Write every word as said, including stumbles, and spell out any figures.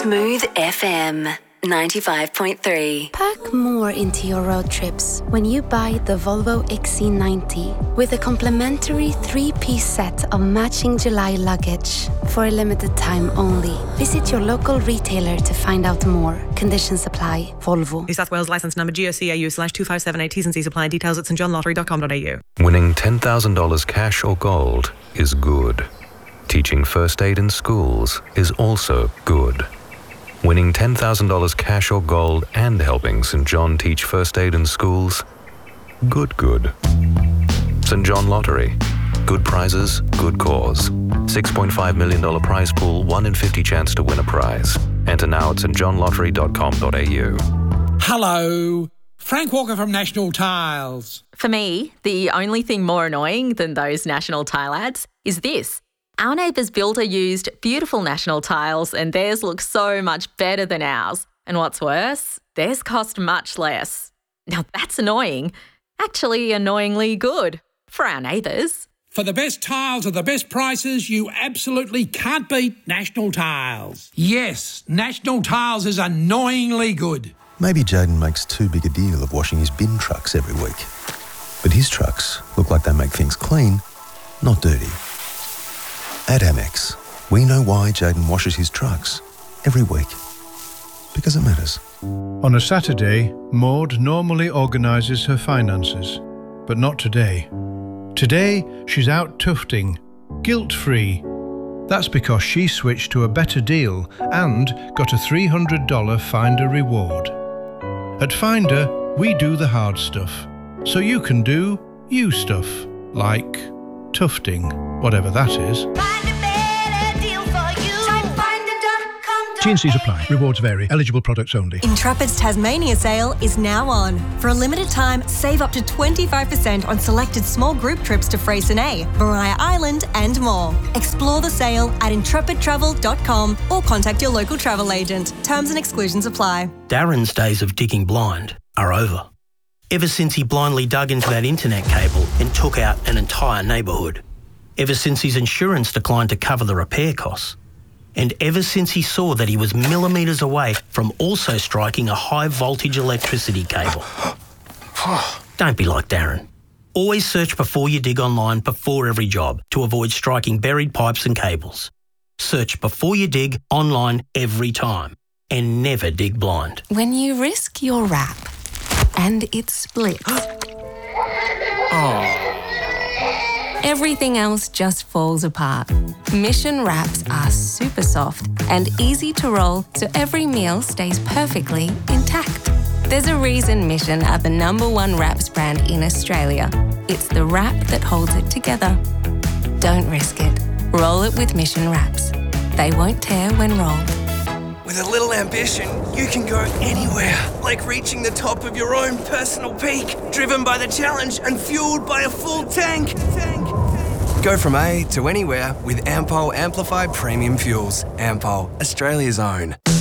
Smooth F M ninety-five point three. Pack more into your road trips when you buy the Volvo X C ninety with a complimentary three-piece set of matching July luggage for a limited time only. Visit your local retailer to find out more. Conditions apply. Volvo. New South Wales licence number G O C A U slash two five seven eight. T's and C's apply. Details at st john lottery dot com dot a u. Winning ten thousand dollars cash or gold is good. Teaching first aid in schools is also good. Winning ten thousand dollars cash or gold and helping St John teach first aid in schools? Good, good. St John Lottery. Good prizes, good cause. six point five million dollars prize pool, one in fifty chance to win a prize. Enter now at st john lottery dot com dot a u. Hello, Frank Walker from National Tiles. For me, the only thing more annoying than those National Tile ads is this. Our neighbour's builder used beautiful National Tiles and theirs looks so much better than ours. And what's worse, theirs cost much less. Now that's annoying. Actually annoyingly good for our neighbours. For the best tiles at the best prices, you absolutely can't beat National Tiles. Yes, National Tiles is annoyingly good. Maybe Jaden makes too big a deal of washing his bin trucks every week. But his trucks look like they make things clean, not dirty. At Amex, we know why Jaden washes his trucks every week. Because it matters. On a Saturday, Maud normally organises her finances, but not today. Today, she's out tufting, guilt-free. That's because she switched to a better deal and got a three hundred dollars Finder reward. At Finder, we do the hard stuff, so you can do you stuff, like tufting, whatever that is. T and C's apply. Rewards vary. Eligible products only. Intrepid's Tasmania sale is now on. For a limited time, save up to twenty-five percent on selected small group trips to Freycinet, Maria Island and more. Explore the sale at intrepid travel dot com or contact your local travel agent. Terms and exclusions apply. Darren's days of digging blind are over. Ever since he blindly dug into that internet cable and took out an entire neighbourhood. Ever since his insurance declined to cover the repair costs. And ever since he saw that he was millimetres away from also striking a high-voltage electricity cable. Don't be like Darren. Always search before you dig online before every job to avoid striking buried pipes and cables. Search before you dig online every time. And never dig blind. When you risk your wrap and it splits, Oh. everything else just falls apart. Mission wraps are super soft and easy to roll so every meal stays perfectly intact. There's a reason Mission are the number one wraps brand in Australia. It's the wrap that holds it together. Don't risk it. Roll it with Mission wraps. They won't tear when rolled. With a little ambition, you can go anywhere, like reaching the top of your own personal peak, driven by the challenge and fueled by a full tank. tank. Go from A to anywhere with Ampol Amplified Premium Fuels. Ampol, Australia's own.